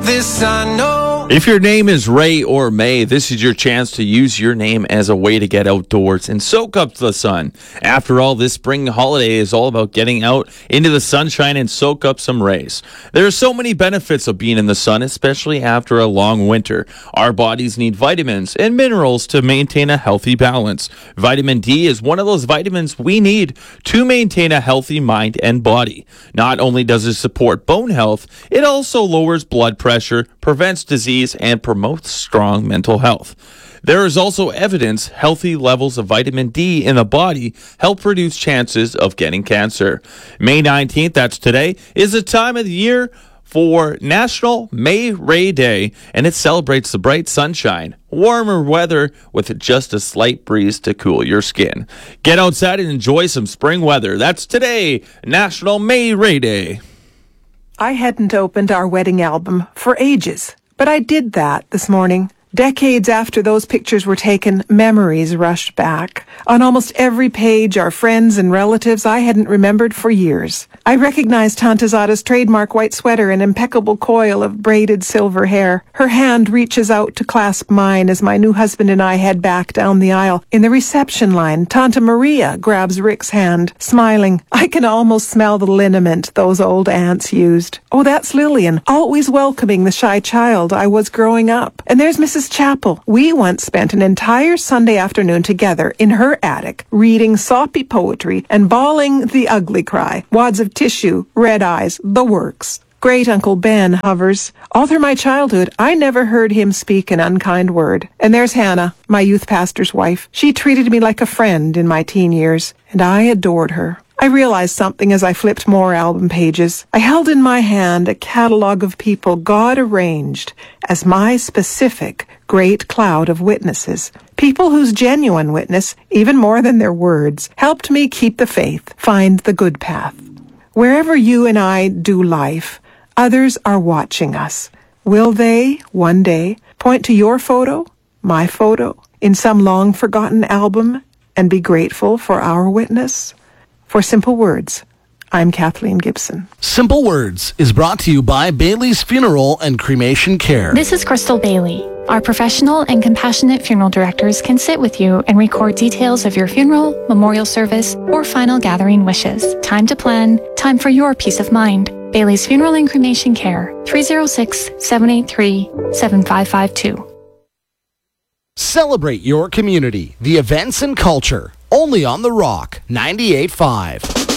this I know. If your name is Ray or May, this is your chance to use your name as a way to get outdoors and soak up the sun. After all, this spring holiday is all about getting out into the sunshine and soak up some rays. There are so many benefits of being in the sun, especially after a long winter. Our bodies need vitamins and minerals to maintain a healthy balance. Vitamin D is one of those vitamins we need to maintain a healthy mind and body. Not only does it support bone health, it also lowers blood pressure, prevents disease, and promotes strong mental health. There is also evidence healthy levels of vitamin D in the body help reduce chances of getting cancer. May 19th, that's today, is the time of the year for National May Ray Day, and it celebrates the bright sunshine, warmer weather with just a slight breeze to cool your skin. Get outside and enjoy some spring weather. That's today, National May Ray Day. I hadn't opened our wedding album for ages, but I did that this morning. Decades after those pictures were taken, memories rushed back. On almost every page are friends and relatives I hadn't remembered for years. I recognized Tante Zada's trademark white sweater and impeccable coil of braided silver hair. Her hand reaches out to clasp mine as my new husband and I head back down the aisle. In the reception line, Tante Maria grabs Rick's hand, smiling. I can almost smell the liniment those old aunts used. Oh, that's Lillian, always welcoming the shy child I was growing up. And there's Mrs. Chapel. We once spent an entire Sunday afternoon together in her attic, reading soppy poetry and bawling the ugly cry. Wads of tissue, red eyes, the works. Great Uncle Ben hovers. All through my childhood, I never heard him speak an unkind word. And there's Hannah, my youth pastor's wife. She treated me like a friend in my teen years, and I adored her. I realized something as I flipped more album pages. I held in my hand a catalog of people God arranged as my specific great cloud of witnesses. People whose genuine witness, even more than their words, helped me keep the faith, find the good path. Wherever you and I do life, others are watching us. Will they, one day, point to your photo, my photo, in some long-forgotten album and be grateful for our witness? For Simple Words, I'm Kathleen Gibson. Simple Words is brought to you by Bailey's Funeral and Cremation Care. This is Crystal Bailey. Our professional and compassionate funeral directors can sit with you and record details of your funeral, memorial service, or final gathering wishes. Time to plan, time for your peace of mind. Bailey's Funeral and Cremation Care, 306-783-7552. Celebrate your community, the events and culture, only on The Rock 98.5.